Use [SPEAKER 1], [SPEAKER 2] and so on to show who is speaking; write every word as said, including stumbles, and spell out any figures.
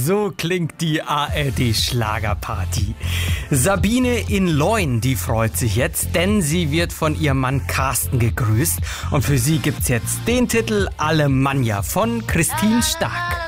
[SPEAKER 1] So klingt die A R D-Schlagerparty. Sabine in Leun, die freut sich jetzt, denn sie wird von ihrem Mann Carsten gegrüßt. Und für sie gibt's jetzt den Titel Alemannia von Christine Stark.